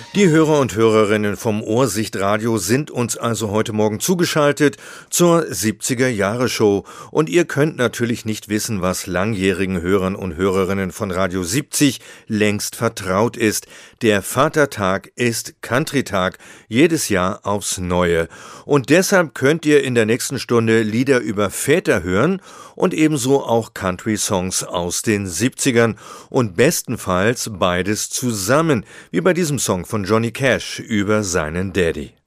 Die Hörer und Hörerinnen vom Ohrsichtradio sind uns also heute Morgen zugeschaltet zur 70er-Jahre-Show. Und ihr könnt natürlich nicht wissen, was langjährigen Hörern und Hörerinnen von Radio 70 längst vertraut ist. Der Vatertag ist Country-Tag, jedes Jahr aufs Neue. Und deshalb könnt ihr in der nächsten Stunde Lieder über Väter hören und ebenso auch Country-Songs aus den 70ern und bestenfalls beides zusammen, wie bei diesem Song von Johnny Cash über seinen Daddy.